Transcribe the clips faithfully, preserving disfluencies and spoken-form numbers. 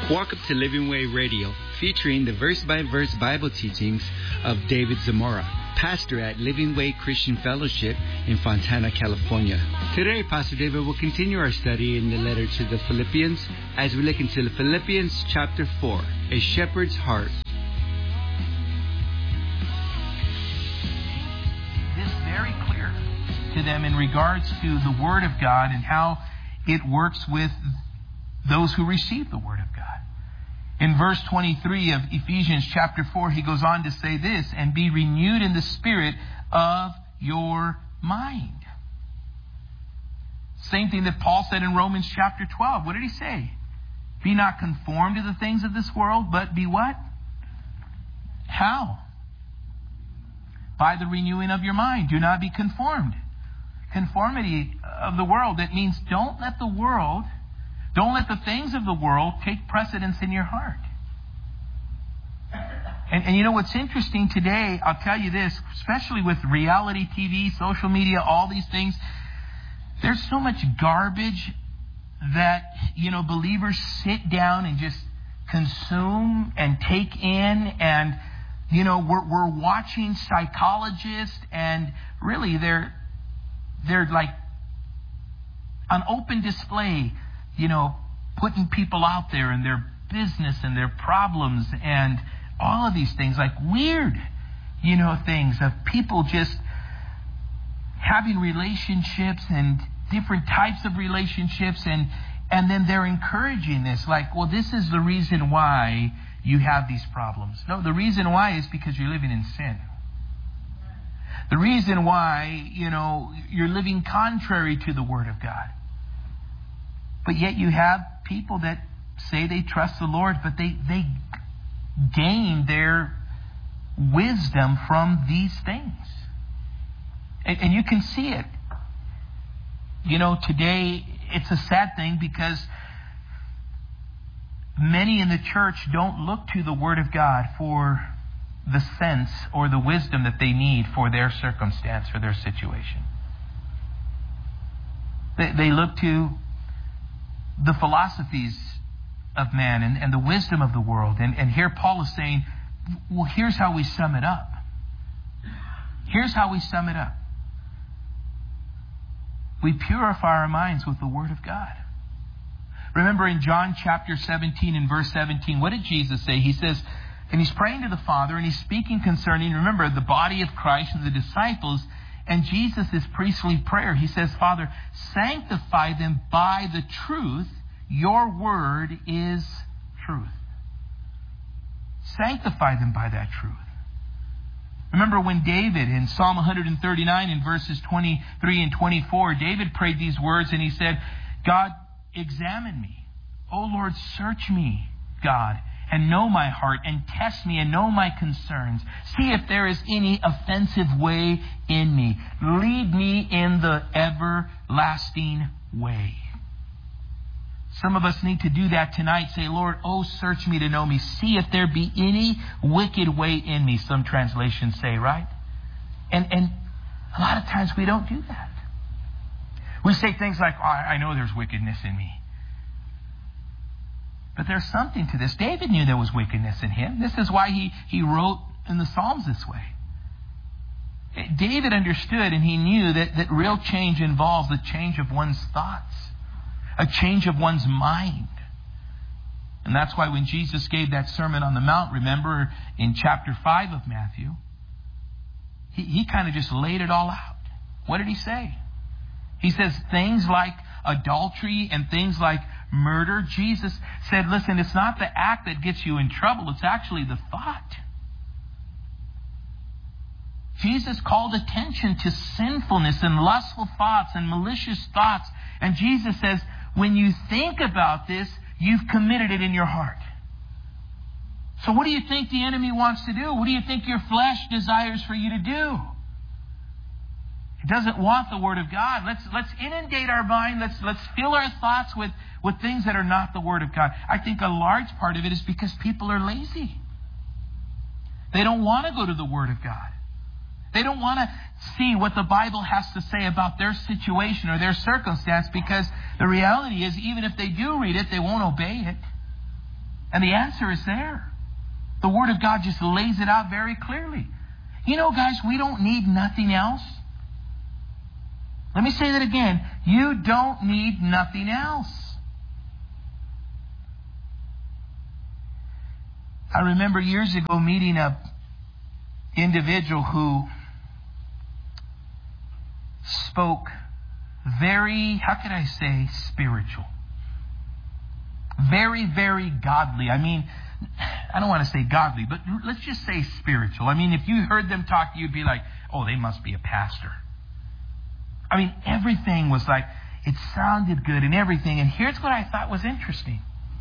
Welcome to Living Way Radio, featuring the verse-by-verse Bible teachings of David Zamora, pastor at Living Way Christian Fellowship in Fontana, California. Today, Pastor David will continue our study in the letter to the Philippians as we look into Philippians chapter four, A Shepherd's Heart. This is very clear to them in regards to the Word of God and how it works with those who receive the Word of God. In verse twenty-three of Ephesians chapter four, he goes on to say this, and be renewed in the spirit of your mind. Same thing that Paul said in Romans chapter twelve. What did he say? Be not conformed to the things of this world, but be what? How? By the renewing of your mind. Do not be conformed. Conformity of the world, that means don't let the world Don't let the things of the world take precedence in your heart. And, and you know what's interesting today, I'll tell you this, especially with reality T V, social media, all these things, there's so much garbage that, you know, believers sit down and just consume and take in. And, you know, we're, we're watching psychologists, and really they're, they're like on open display, you know, putting people out there and their business and their problems and all of these things, like weird, you know, things of people just having relationships and different types of relationships, and and then they're encouraging this, like, well, this is the reason why you have these problems. No, the reason why is because you're living in sin. The reason why, you know, you're living contrary to the Word of God. But yet you have people that say they trust the Lord, but they, they gain their wisdom from these things. And, and you can see it. You know, today it's a sad thing because many in the church don't look to the Word of God for the sense or the wisdom that they need for their circumstance or their situation. They, they look to the philosophies of man and, and the wisdom of the world. And, and here Paul is saying, well, here's how we sum it up. Here's how we sum it up. We purify our minds with the Word of God. Remember in John chapter seventeen and verse seventeen, what did Jesus say? He says, and he's praying to the Father, and he's speaking concerning, remember, the body of Christ and the disciples. And Jesus' priestly prayer, he says, Father, sanctify them by the truth. Your word is truth. Sanctify them by that truth. Remember when David, in Psalm one thirty-nine, in verses twenty-three and twenty-four, David prayed these words, and he said, God, examine me. O Lord, search me, God, and know my heart, and test me, and know my concerns. See if there is any offensive way in me. Lead me in the everlasting way. Some of us need to do that tonight. Say, Lord, oh, search me to know me. See if there be any wicked way in me, some translations say, right? And, and a lot of times we don't do that. We say things like, oh, I know there's wickedness in me. But there's something to this. David knew there was wickedness in him. This is why he, he wrote in the Psalms this way. David understood, and he knew that, that real change involves a change of one's thoughts, a change of one's mind. And that's why when Jesus gave that Sermon on the Mount, remember in chapter five of Matthew, he, he kind of just laid it all out. What did he say? He says things like adultery and things like murder. Jesus said, listen, it's not the act that gets you in trouble. It's actually the thought. Jesus called attention to sinfulness and lustful thoughts and malicious thoughts. And Jesus says, when you think about this, you've committed it in your heart. So what do you think the enemy wants to do? What do you think your flesh desires for you to do? It doesn't want the Word of God. Let's let's inundate our mind. Let's let's fill our thoughts with, with things that are not the Word of God. I think a large part of it is because people are lazy. They don't want to go to the Word of God. They don't want to see what the Bible has to say about their situation or their circumstance, because the reality is, even if they do read it, they won't obey it. And the answer is there. The Word of God just lays it out very clearly. You know, guys, we don't need nothing else. Let me say that again. You don't need nothing else. I remember years ago meeting a individual who spoke very, how could I say, spiritual. Very, very godly. I mean, I don't want to say godly, but let's just say spiritual. I mean, if you heard them talk, you'd be like, oh, they must be a pastor. I mean, everything was like, it sounded good and everything. And here's what I thought was interesting.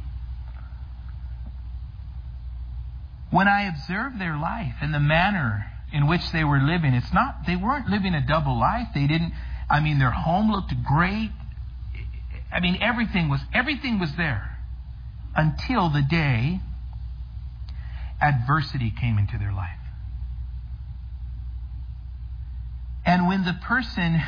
When I observed their life and the manner in which they were living, it's not, they weren't living a double life. They didn't, I mean, their home looked great. I mean, everything was, everything was there until the day adversity came into their life. And when the person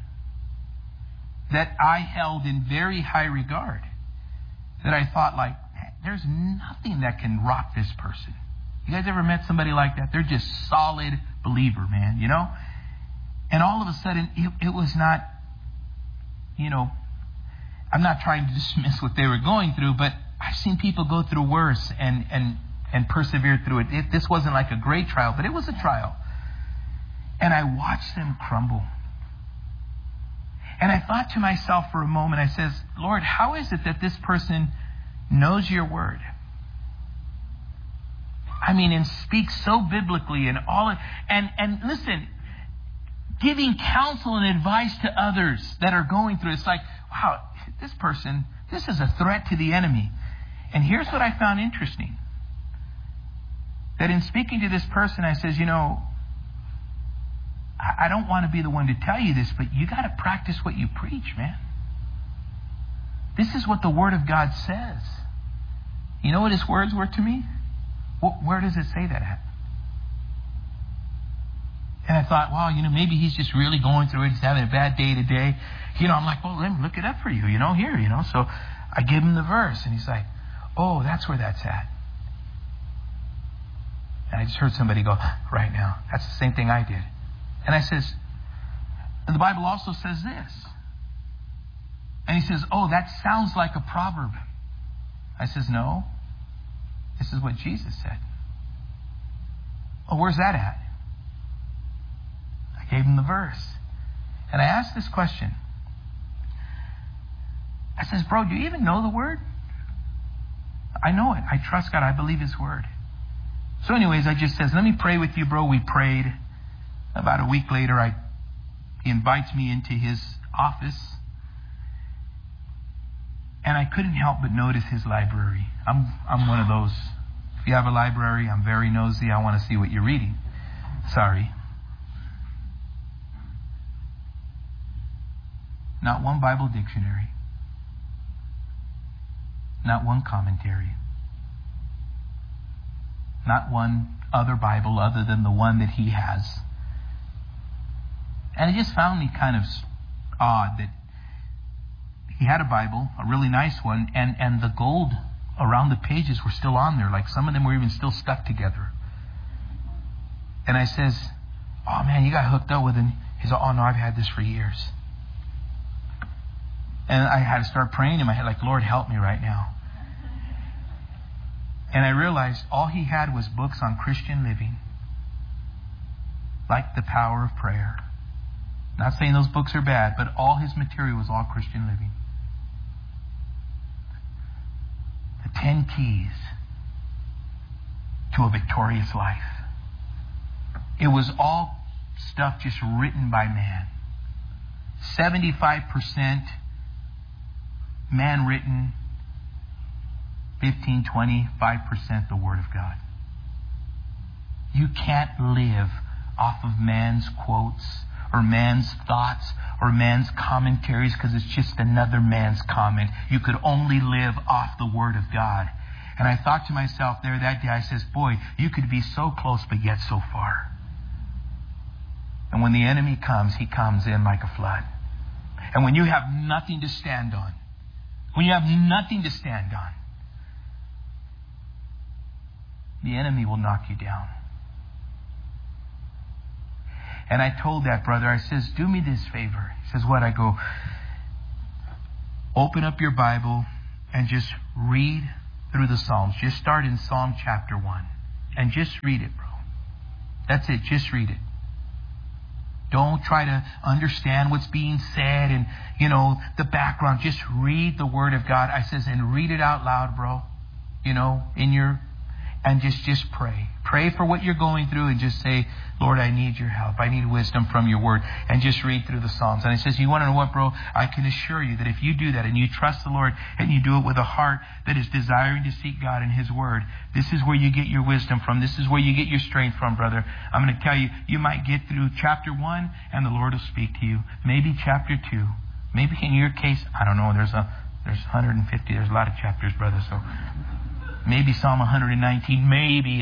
that I held in very high regard, that I thought like, there's nothing that can rock this person. You guys ever met somebody like that? They're just solid believer, man, you know? And all of a sudden, it, it was not, you know, I'm not trying to dismiss what they were going through, but I've seen people go through worse and, and, and persevere through it. it. This wasn't like a great trial, but it was a trial. And I watched them crumble. And I thought to myself for a moment, I says, Lord, how is it that this person knows your word? I mean, and speaks so biblically and all of, and, and listen, giving counsel and advice to others that are going through. It's like, wow, this person, this is a threat to the enemy. And here's what I found interesting. That in speaking to this person, I says, you know, I don't want to be the one to tell you this, but you got to practice what you preach, man. This is what the Word of God says. You know what His words were to me? Well, where does it say that at? And I thought, wow, you know, maybe he's just really going through it. He's having a bad day today. You know, I'm like, well, let me look it up for you, you know, here, you know. So I give him the verse, and he's like, oh, that's where that's at. And I just heard somebody go, right now. That's the same thing I did. And I says, and the Bible also says this. And he says, oh, that sounds like a proverb. I says, no. This is what Jesus said. Oh, where's that at? I gave him the verse. And I asked this question. I says, bro, do you even know the word? I know it. I trust God. I believe His word. So anyways, I just says, let me pray with you, bro. We prayed. About a week later, I he invites me into his office. And I couldn't help but notice his library. I'm I'm one of those. If you have a library, I'm very nosy. I want to see what you're reading. Sorry. Not one Bible dictionary. Not one commentary. Not one other Bible other than the one that he has. And it just found me kind of odd that he had a Bible, a really nice one, and, and the gold around the pages were still on there. Like some of them were even still stuck together. And I says, oh man, you got hooked up with it. He said, oh no, I've had this for years. And I had to start praying in my head, like, Lord, help me right now. And I realized all he had was books on Christian living, like The Power of Prayer. Not saying those books are bad, but all his material was all Christian living. The Ten Keys to a Victorious Life. It was all stuff just written by man. seventy-five percent man written, fifteen, twenty-five percent the Word of God. You can't live off of man's quotes or man's thoughts or man's commentaries because it's just another man's comment. You could only live off the Word of God. And I thought to myself there that day, I says, boy, you could be so close but yet so far. And when the enemy comes, he comes in like a flood. And when you have nothing to stand on, when you have nothing to stand on, the enemy will knock you down. And I told that brother, I says, do me this favor. He says, what? I go, open up your Bible and just read through the Psalms. Just start in Psalm chapter one. And just read it, bro. That's it. Just read it. Don't try to understand what's being said and, you know, the background. Just read the Word of God. I says, and read it out loud, bro. You know, in your... And just, just pray. Pray for what you're going through and just say, Lord, I need your help. I need wisdom from your word. And just read through the Psalms. And he says, you want to know what, bro? I can assure you that if you do that and you trust the Lord and you do it with a heart that is desiring to seek God and his word, this is where you get your wisdom from. This is where you get your strength from, brother. I'm going to tell you, you might get through chapter one and the Lord will speak to you. Maybe chapter two. Maybe in your case, I don't know, there's a there's one hundred fifty. There's a lot of chapters, brother. So maybe Psalm one hundred nineteen, maybe.